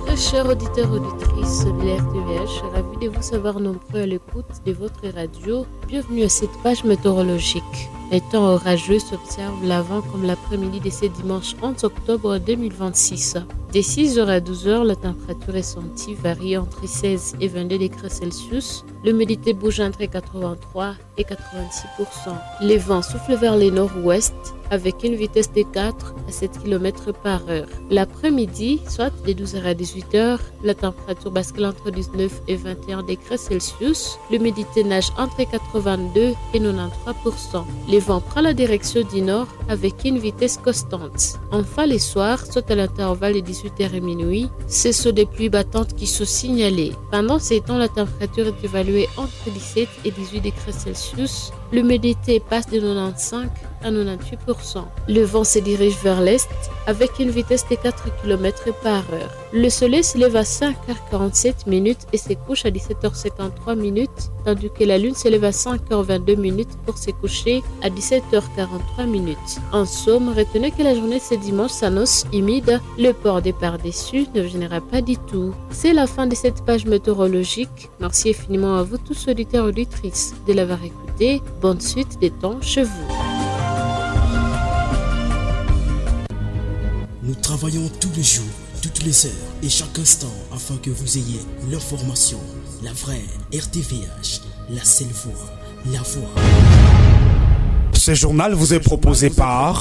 Très chers auditeurs et auditrices de l'RTVH, ravi de vous savoir nombreux à l'écoute de votre radio. Bienvenue à cette page météorologique. Les temps orageux s'observent l'avant comme l'après-midi de ce dimanche 11 octobre 2026. De 6h à 12h, la température ressentie varie entre 16 et 22 degrés Celsius. L'humidité bouge entre 83 et 86%. Les vents soufflent vers le nord-ouest avec une vitesse de 4 à 7 km par heure. L'après-midi, soit de 12h à 18h, la température bascule entre 19 et 21 degrés Celsius. L'humidité nage entre 82 et 93%. Le vent prend la direction du nord avec une vitesse constante. Enfin, les soirs, soit à l'intervalle de 18h et minuit, ce sont des pluies battantes qui sont signalées. Pendant ces temps, la température est évaluée entre 17 et 18 degrés Celsius. L'humidité passe de 95 à 98%. Le vent se dirige vers l'est avec une vitesse de 4 km par heure. Le soleil se lève à 5h47 minutes et se couche à 17h53 minutes, tandis que la lune se lève à 5h22 minutes pour se coucher à 17h43 minutes. En somme, retenez que la journée de ce dimanche s'annonce humide. Le port des par-dessus ne gênera pas du tout. C'est la fin de cette page météorologique. Merci infiniment à vous tous auditeurs et auditrices de l'avoir écouté. Bonne suite des temps chez vous. Nous travaillons tous les jours, toutes les heures et chaque instant afin que vous ayez l'information, la vraie RTVH, la seule voix, la voix. Ce journal vous est proposé par